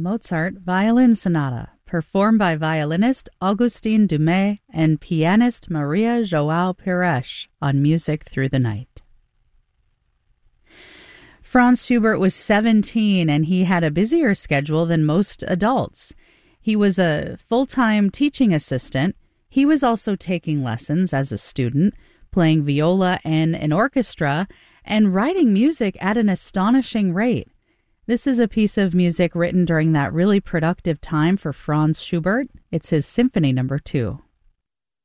Mozart Violin Sonata, performed by violinist Augustin Dumay and pianist Maria João Pires on Music Through the Night. Franz Schubert was 17 and he had a busier schedule than most adults. He was a full-time teaching assistant. He was also taking lessons as a student, playing viola in an orchestra, and writing music at an astonishing rate. This is a piece of music written during that really productive time for Franz Schubert. It's his Symphony No. 2.